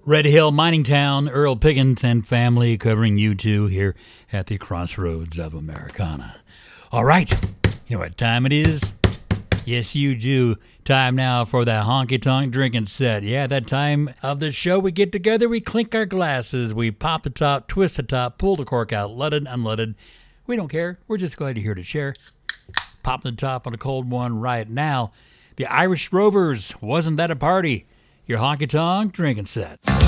Red Hill Mining Town, Earl Pickens and family covering U2 here at the Crossroads of Americana. All right, you know what time it is? Yes, you do. Time now for that honky-tonk drinking set. Yeah, that time of the show we get together, we clink our glasses, we pop the top, twist the top, pull the cork out, let it, unlet it. We don't care. We're just glad you're here to share. Pop the top on a cold one right now. The Irish Rovers, Wasn't That a Party? Your honky-tonk drinking set.